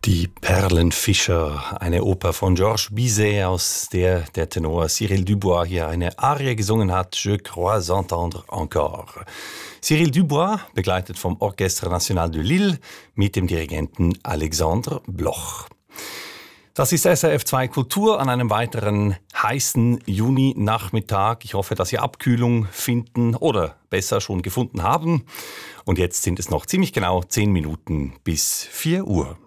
Die Perlenfischer, eine Oper von Georges Bizet, aus der der Tenor Cyril Dubois hier eine Arie gesungen hat, Je crois entendre encore. Cyril Dubois, begleitet vom Orchestre National de Lille mit dem Dirigenten Alexandre Bloch. Das ist SRF 2 Kultur an einem weiteren heißen Juni-Nachmittag. Ich hoffe, dass Sie Abkühlung finden oder besser schon gefunden haben. Und jetzt sind es noch ziemlich genau 10 Minuten bis 4 Uhr.